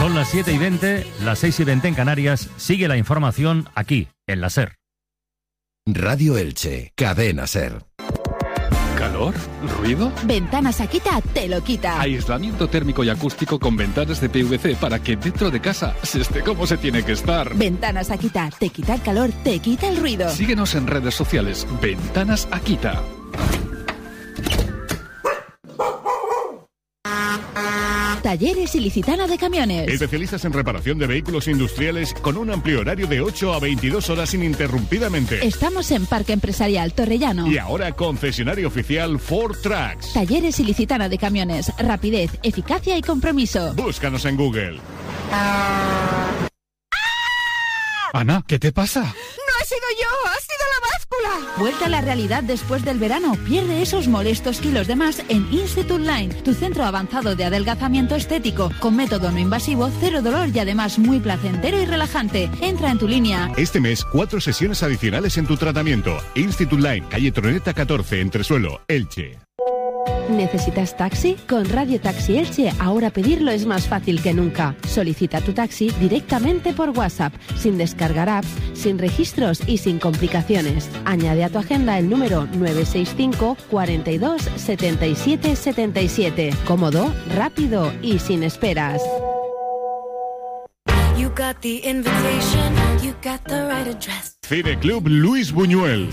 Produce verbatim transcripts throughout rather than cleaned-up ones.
Son las siete y veinte, las seis y veinte en Canarias. Sigue la información aquí, en la SER. Radio Elche, Cadena SER. ¿Calor? ¿Ruido? Ventanas Akita te lo quita. Aislamiento térmico y acústico con ventanas de P V C para que dentro de casa se esté como se tiene que estar. Ventanas Akita, te quita el calor, te quita el ruido. Síguenos en redes sociales. Ventanas Akita. Talleres Ilicitana de Camiones. Especialistas en reparación de vehículos industriales con un amplio horario de ocho a veintidós horas ininterrumpidamente. Estamos en Parque Empresarial Torrellano. Y ahora concesionario oficial Ford Trucks. Talleres Ilicitana de Camiones. Rapidez, eficacia y compromiso. Búscanos en Google. Ana, ¿qué te pasa? ¡No he sido yo! ¡Ha sido la báscula! Vuelta a la realidad después del verano. Pierde esos molestos kilos de más en Institute Line, tu centro avanzado de adelgazamiento estético, con método no invasivo, cero dolor y además muy placentero y relajante. Entra en tu línea. Este mes, cuatro sesiones adicionales en tu tratamiento. Institute Line, calle Troneta catorce, Entresuelo, Elche. ¿Necesitas taxi? Con Radio Taxi Elche ahora pedirlo es más fácil que nunca. Solicita tu taxi directamente por WhatsApp, sin descargar apps, sin registros y sin complicaciones. Añade a tu agenda el número nueve seis cinco, cuarenta y dos, setenta y siete, setenta y siete. Cómodo, rápido y sin esperas. You got the invitation, you got the right address. Cineclub Luis Buñuel.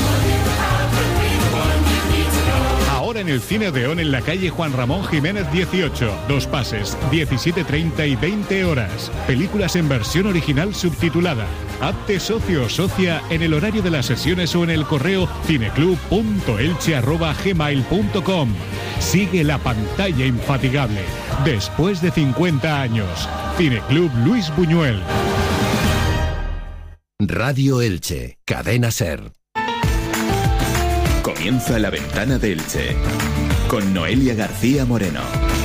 Ahora en el Cine Odeón en la calle Juan Ramón Jiménez dieciocho. Dos pases, diecisiete treinta y veinte horas. Películas en versión original subtitulada. Hazte socio o socia en el horario de las sesiones o en el correo cineclub punto elche arroba gmail punto com. Sigue la pantalla infatigable. Después de cincuenta años. Cineclub Luis Buñuel. Radio Elche, Cadena SER. Comienza La Ventana de Elche, con Noelia García Moreno.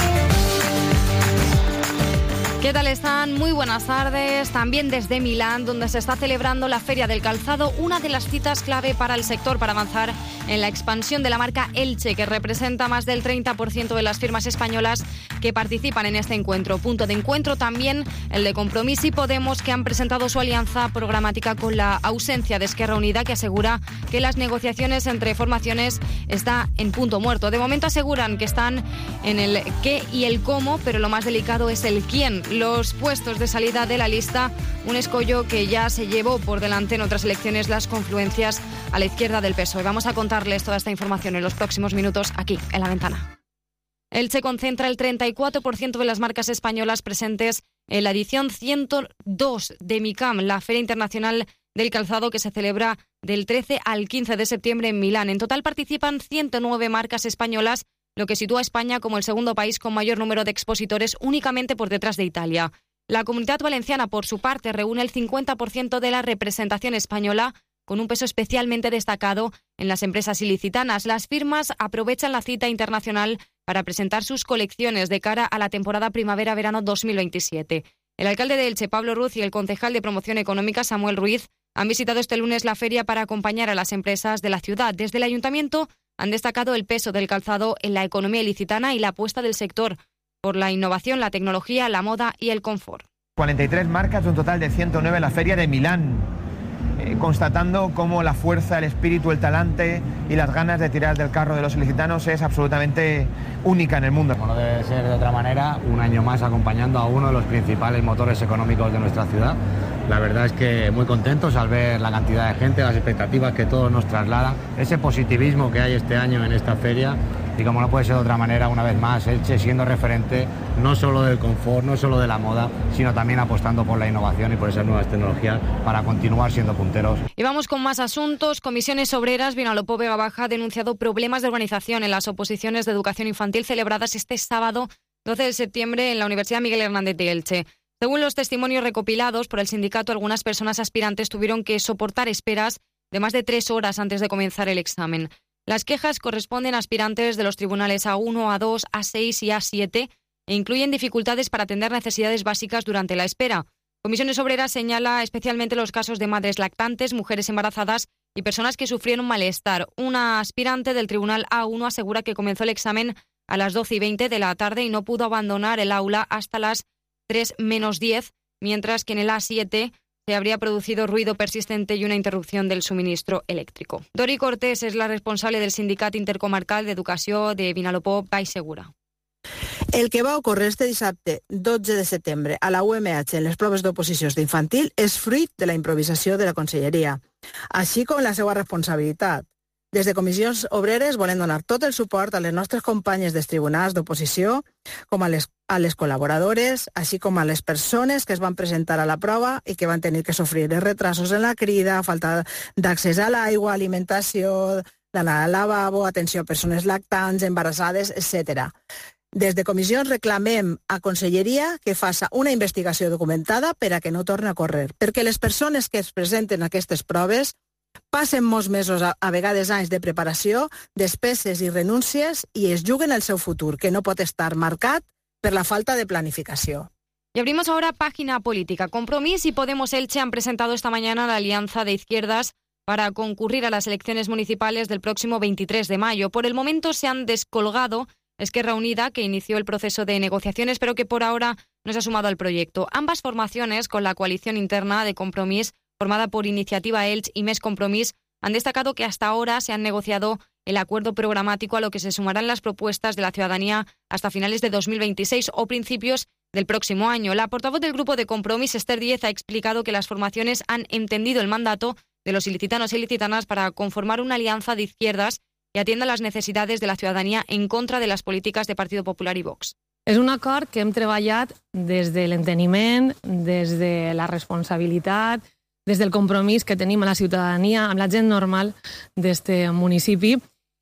¿Qué tal están? Muy buenas tardes. También desde Milán, donde se está celebrando la Feria del Calzado, una de las citas clave para el sector para avanzar en la expansión de la marca Elche, que representa más del treinta por ciento de las firmas españolas que participan en este encuentro. Punto de encuentro también el de Compromís y Podemos, que han presentado su alianza programática con la ausencia de Esquerra Unida, que asegura que las negociaciones entre formaciones está en punto muerto. De momento aseguran que están en el qué y el cómo, pero lo más delicado es el quién. Los puestos de salida de la lista, un escollo que ya se llevó por delante en otras elecciones las confluencias a la izquierda del P S O E. Vamos a contarles toda esta información en los próximos minutos aquí, en La Ventana. Elche concentra el treinta y cuatro por ciento de las marcas españolas presentes en la edición ciento dos de MICAM, la Feria Internacional del Calzado, que se celebra del trece al quince de septiembre en Milán. En total participan ciento nueve marcas españolas, lo que sitúa a España como el segundo país con mayor número de expositores, únicamente por detrás de Italia. La Comunidad Valenciana, por su parte, reúne el cincuenta por ciento de la representación española, con un peso especialmente destacado en las empresas ilicitanas. Las firmas aprovechan la cita internacional para presentar sus colecciones de cara a la temporada primavera-verano dos mil veintisiete. El alcalde de Elche, Pablo Ruz, y el concejal de Promoción Económica, Samuel Ruiz, han visitado este lunes la feria para acompañar a las empresas de la ciudad. Desde el ayuntamiento han destacado el peso del calzado en la economía ilicitana y la apuesta del sector por la innovación, la tecnología, la moda y el confort. cuarenta y tres marcas de un total de ciento nueve en la Feria de Milán, eh, constatando cómo la fuerza, el espíritu, el talante y las ganas de tirar del carro de los ilicitanos es absolutamente única en el mundo. Como no debe ser de otra manera, un año más acompañando a uno de los principales motores económicos de nuestra ciudad. La verdad es que muy contentos al ver la cantidad de gente, las expectativas que todos nos trasladan, ese positivismo que hay este año en esta feria, y como no puede ser de otra manera, una vez más, Elche siendo referente no solo del confort, no solo de la moda, sino también apostando por la innovación y por esas nuevas tecnologías para continuar siendo punteros. Y vamos con más asuntos. Comisiones Obreras Vinalopó Vega Baja ha denunciado problemas de organización en las oposiciones de educación infantil celebradas este sábado doce de septiembre en la Universidad Miguel Hernández de Elche. Según los testimonios recopilados por el sindicato, algunas personas aspirantes tuvieron que soportar esperas de más de tres horas antes de comenzar el examen. Las quejas corresponden a aspirantes de los tribunales A uno, A dos, A seis y A siete e incluyen dificultades para atender necesidades básicas durante la espera. Comisiones Obreras señala especialmente los casos de madres lactantes, mujeres embarazadas y personas que sufrieron malestar. Una aspirante del tribunal A uno asegura que comenzó el examen a las doce y veinte de la tarde y no pudo abandonar el aula hasta las tres menos diez, mientras que en el A siete se habría producido ruido persistente y una interrupción del suministro eléctrico. Dori Cortés és la responsable del Sindicat Intercomarcal d'Educació de Vinalopó Baix Segura. El que va ocórrer este dissabte dotze de setembre a la U M H en les proves d'oposicions d'infantil és fruit de la improvisació de la Conselleria, així com la seva responsabilitat. Des de Comissions Obreres volem donar tot el suport a les nostres companyes dels tribunals d'oposició, com a les, a les col·laboradores, així com a les persones que es van presentar a la prova i que van tenir que sofrir els retrasos en la crida, falta d'accés a l'aigua, alimentació, d'anar al lavabo, atenció a persones lactants, embarassades, etcètera. Des de comissions reclamem a Conselleria que faça una investigació documentada per a que no torni a córrer, perquè les persones que es presenten a aquestes proves passen molts mesos, a, a vegades anys de preparació, despeses i renúncies i es juguen el seu futur, que no pot estar marcat per la falta de planificació. Y abrimos ahora página política. Compromís y Podemos Elche han presentado esta mañana la alianza de izquierdas para concurrir a las elecciones municipales del próximo veintitrés de mayo. Por el momento se han descolgado Esquerra Unida, que inició el proceso de negociaciones, pero que por ahora no se ha sumado al proyecto. Ambas formaciones, con la coalición interna de Compromís, formada por Iniciativa Elche y Més Compromís, han destacado que hasta ahora se han negociado el acuerdo programático a lo que se sumarán las propuestas de la ciudadanía hasta finales de dos mil veintiséis o principios del próximo año. La portavoz del grupo de Compromís, Esther Díez, ha explicado que las formaciones han entendido el mandato de los ilicitanos y ilicitanas para conformar una alianza de izquierdas que atienda las necesidades de la ciudadanía en contra de las políticas de Partido Popular i Vox. És un acord que hem treballat des de l'enteniment, des de la responsabilitat, des del compromís que tenim a la ciutadania, amb la gent normal d'este municipi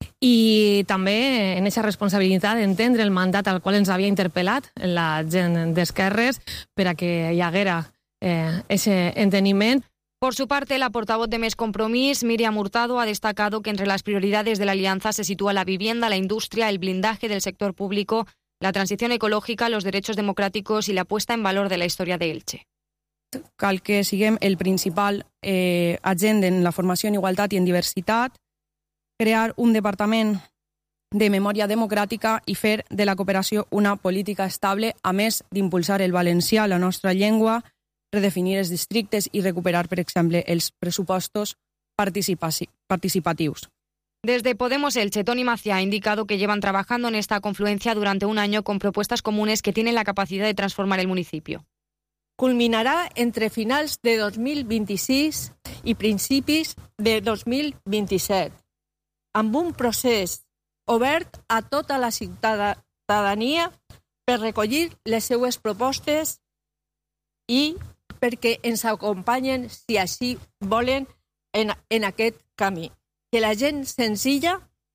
i també en aquesta responsabilitat d'entendre el mandat al qual ens havia interpel·lat la gent d'esquerres per a que hi haguera aquest eh, enteniment. Por su parte, la portavoz de Més Compromís, Míriam Hurtado, ha destacado que entre las prioridades de la alianza se sitúa la vivienda, la industria, el blindaje del sector público, la transición ecológica, los derechos democráticos y la puesta en valor de la historia de Elche. Cal que siguem el principal eh, agent en la formació en igualtat i en diversitat, crear un departament de memòria democràtica i fer de la cooperació una política estable, a més d'impulsar el valencià, la nostra llengua, redefinir els districtes y recuperar, por ejemplo, els pressupostos participatius. Desde Podemos Elche, Toni Macià ha indicado que llevan trabajando en esta confluencia durante un año con propuestas comunes que tienen la capacidad de transformar el municipio. Culminarà entre finals de dos mil vint-i-sis i principis de dos mil vint-i-set, amb un procés obert a tota la ciutadania per recollir les seues propostes i perquè ens acompanyen, si així volen, en, en aquest camí. Que la gent senzilla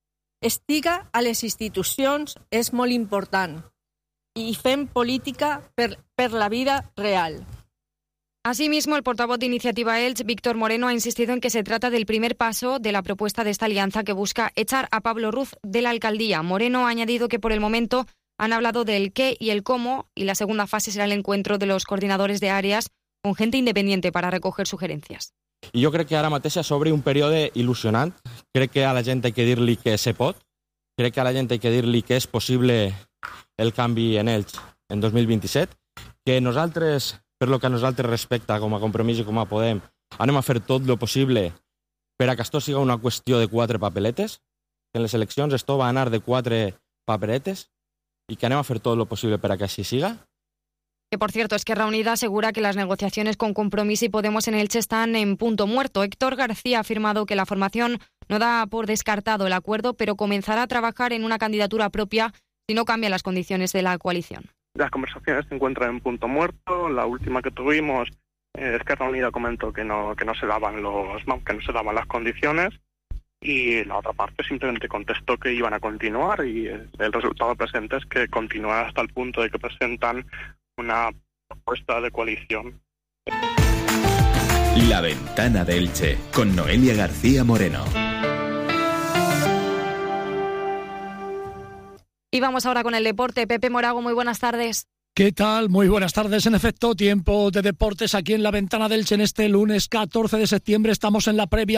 estiga a les institucions és molt important i fem política per, per la vida real. Asimismo, el portavoz de Iniciativa Elche, Víctor Moreno, ha insistido en que se trata del primer paso de la propuesta de esta alianza que busca echar a Pablo Ruz de la alcaldía. Moreno ha añadido que por el momento han hablado del qué y el cómo y la segunda fase será el encuentro de los coordinadores de àrees con gente independiente para recoger sugerencias. I jo crec que ara mateix s'obre un període il·lusionant. Crec que a la gent hay que dir-li que se pot. Crec que a la gent hay que dir-li que és possible el canvi en Elx en dos mil vint-i-set. Que nosaltres, per lo que a nosaltres respecta com a Compromís i com a Podem, anem a fer tot lo possible per a que esto siga una qüestió de quatre papeletes. Que en les eleccions esto va anar de quatre paperetes y que anem a fer tot lo posible para que así siga. Que, por cierto, Esquerra Unida asegura que las negociaciones con Compromís y Podemos en Elche están en punto muerto. Héctor García ha afirmado que la formación no da por descartado el acuerdo, pero comenzará a trabajar en una candidatura propia si no cambian las condiciones de la coalición. Las conversaciones se encuentran en punto muerto. La última que tuvimos, eh, Esquerra Unida comentó que no, que no se daban los, no, que no se daban las condiciones. Y la otra parte simplemente contestó que iban a continuar y el resultado presente es que continúan hasta el punto de que presentan una propuesta de coalición. La Ventana de Elche, con Noelia García Moreno. Y vamos ahora con el deporte. Pepe Morago, muy buenas tardes. ¿Qué tal? Muy buenas tardes. En efecto, tiempo de deportes aquí en La Ventana de Elche en este lunes catorce de septiembre. Estamos en la previa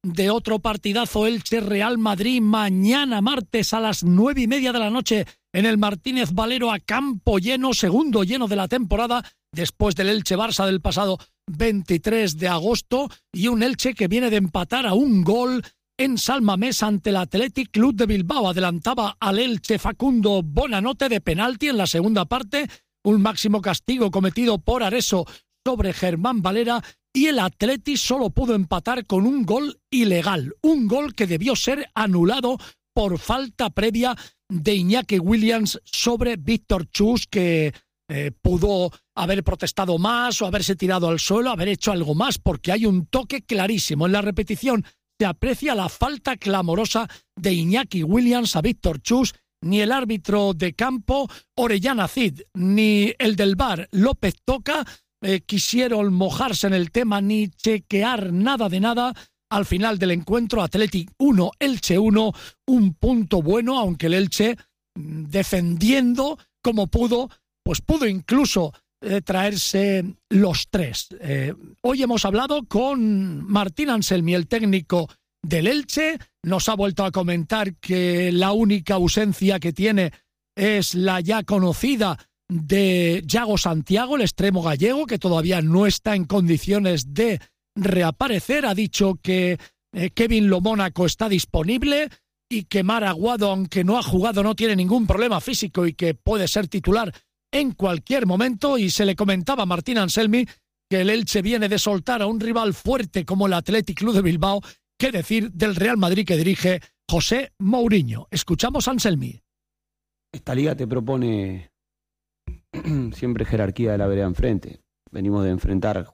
de otro partidazo Elche-Real Madrid mañana martes a las nueve y media de la noche en el Martínez Valero a campo lleno, segundo lleno de la temporada después del Elche-Barça del pasado veintitrés de agosto, y un Elche que viene de empatar a un gol en San Mamés ante el Athletic Club de Bilbao. Adelantaba al Elche Facundo Bonanote de penalti en la segunda parte, un máximo castigo cometido por Areso sobre Germán Valera, y el Athletic solo pudo empatar con un gol ilegal, un gol que debió ser anulado por falta previa de Iñaki Williams sobre Víctor Chus, que eh, pudo haber protestado más o haberse tirado al suelo, haber hecho algo más, porque hay un toque clarísimo. En la repetición se aprecia la falta clamorosa de Iñaki Williams a Víctor Chus. Ni el árbitro de campo, Orellana Cid, ni el del V A R, López Toca, eh, quisieron mojarse en el tema ni chequear nada de nada. Al final del encuentro, Athletic uno, Elche uno, un punto bueno, aunque el Elche, defendiendo como pudo, pues pudo incluso eh, traerse los tres. Eh, hoy hemos hablado con Martín Anselmi, el técnico del Elche. Nos ha vuelto a comentar que la única ausencia que tiene es la ya conocida de Yago Santiago, el extremo gallego, que todavía no está en condiciones de reaparecer. Ha dicho que eh, Kevin Lomónaco está disponible y que Mar Aguado, aunque no ha jugado, no tiene ningún problema físico y que puede ser titular en cualquier momento. Y se le comentaba a Martín Anselmi que el Elche viene de soltar a un rival fuerte como el Athletic Club de Bilbao. ¿Qué decir del Real Madrid que dirige José Mourinho? Escuchamos a Anselmi. Esta liga te propone siempre jerarquía de la vereda enfrente. Venimos de enfrentar